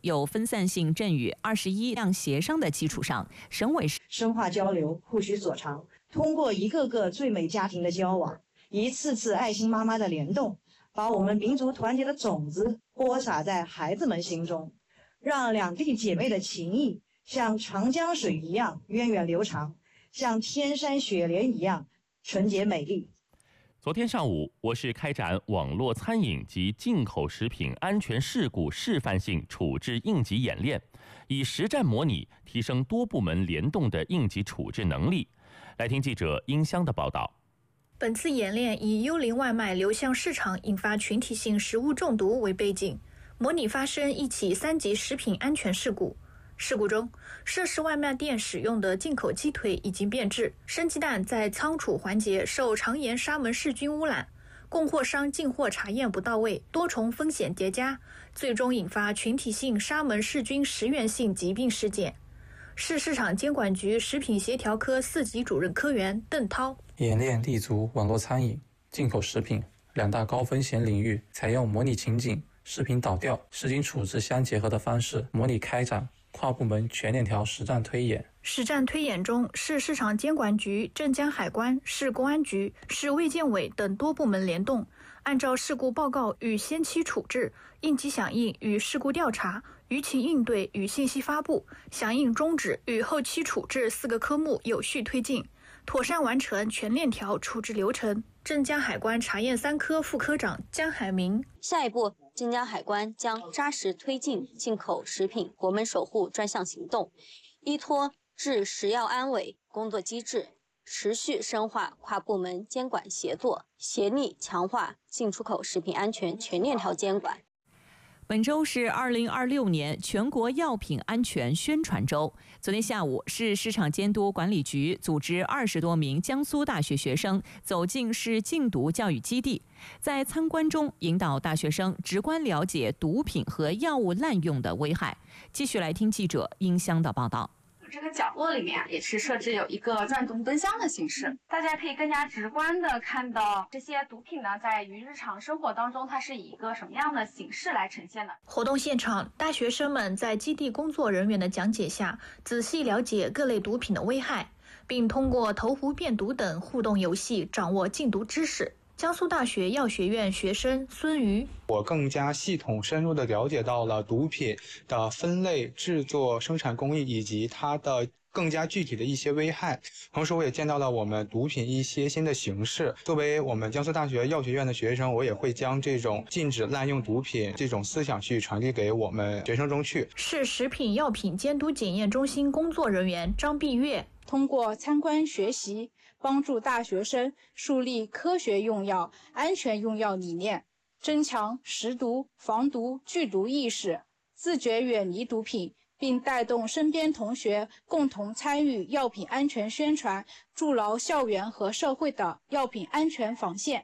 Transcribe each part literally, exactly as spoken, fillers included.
有分散性阵雨二十一项协商的基础上，省委深化交流，互取所长，通过一个个最美家庭的交往，一次次爱心妈妈的联动，把我们民族团结的种子播撒在孩子们心中，让两地姐妹的情谊像长江水一样源远流长，像天山雪莲一样纯洁美丽。 昨天上午，我市开展网络餐饮及进口食品安全事故示范性处置应急演练，以实战模拟提升多部门联动的应急处置能力。来听记者殷香的报道。 本次演练以幽灵外卖流向市场引发群体性食物中毒为背景，模拟发生一起三级食品安全事故。事故中，涉事外卖店使用的进口鸡腿已经变质，生鸡蛋在仓储环节受肠炎沙门氏菌污染，供货商进货查验不到位，多重风险叠加，最终引发群体性沙门氏菌食源性疾病事件。市市场监管局食品协调科四级主任科员邓涛， 演练立足网络餐饮、进口食品两大高风险领域，采用模拟情景、食品倒掉、实景处置相结合的方式，模拟开展跨部门全链条实战推演。 实战推演中，市市场监管局、镇江海关、市公安局、市卫健委等多部门联动，按照事故报告与先期处置、应急响应与事故调查、舆情应对与信息发布、响应终止与后期处置四个科目有序推进，妥善完成全链条处置流程。镇江海关查验三科副科长江海明， 下一步，镇江海关将扎实推进进口食品国门守护专项行动，依托治食药安危工作机制，持续深化跨部门监管协作，协力强化进出口食品安全全链条监管。 本周是二零二六年全国药品安全宣传周。昨天下午，市市场监督管理局组织二十多名江苏大学学生走进市禁毒教育基地，在参观中引导大学生直观了解毒品和药物滥用的危害。继续来听记者殷香的报道。 这个角落里面也是设置有一个转动灯箱的形式，大家可以更加直观的看到这些毒品呢，在于日常生活当中，它是以一个什么样的形式来呈现的。 活动现场，大学生们在基地工作人员的讲解下，仔细了解各类毒品的危害，并通过投壶辨毒等互动游戏掌握禁毒知识。江苏大学药学院学生孙瑜， 我更加系统深入地了解到了毒品的分类、制作、生产工艺以及它的更加具体的一些危害，同时我也见到了我们毒品一些新的形式。作为我们江苏大学药学院的学生，我也会将这种禁止滥用毒品这种思想去传递给我们学生中去。 市食品药品监督检验中心工作人员张碧月， 通过参观学习，帮助大学生树立科学用药、安全用药理念，增强识毒、防毒、拒毒意识，自觉远离毒品，并带动身边同学共同参与药品安全宣传，筑牢校园和社会的药品安全防线。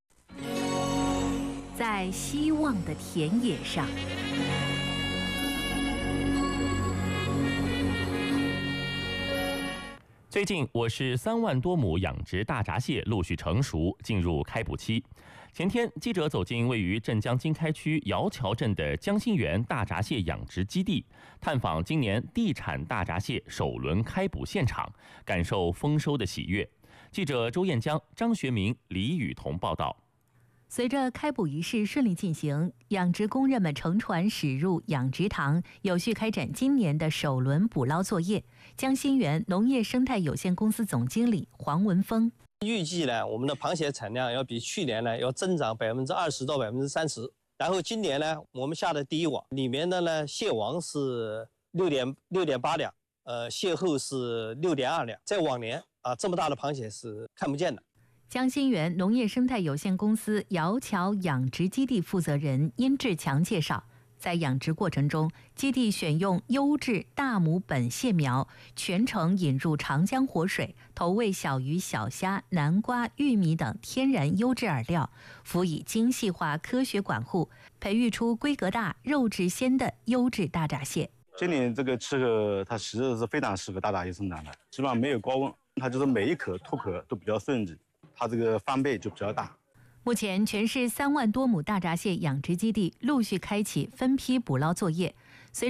在希望的田野上， 最近，我市三万多亩养殖大闸蟹陆续成熟，进入开捕期。前天，记者走进位于镇江经开区姚桥镇的江心园大闸蟹养殖基地，探访今年地产大闸蟹首轮开捕现场，感受丰收的喜悦。记者周彦江、张学明、李雨桐报道。 随着开捕仪式顺利进行，养殖工人们乘船驶入养殖塘，有序开展今年的首轮捕捞作业。江心园农业生态有限公司总经理黄文峰， 预计呢，我们的螃蟹产量要比去年呢要增长百分之二十到百分之三十。然后今年呢，我们下的第一网里面的呢，蟹王是六点六点八两，呃，蟹后是六点二两。在往年啊，这么大的螃蟹是看不见的。 江心园农业生态有限公司姚桥养殖基地负责人殷志强介绍，在养殖过程中，基地选用优质大母本蟹苗，全程引入长江活水，投喂小鱼、小虾、南瓜、玉米等天然优质饵料，辅以精细化科学管护，培育出规格大、肉质鲜的优质大闸蟹。 今年这个气候它其实是非常适合大闸蟹生长的，基本上没有高温，它就是每一口脱壳都比较顺利，它这个翻倍就比较大。 目前，全市三万多亩大闸蟹养殖基地陆续开启分批捕捞作业，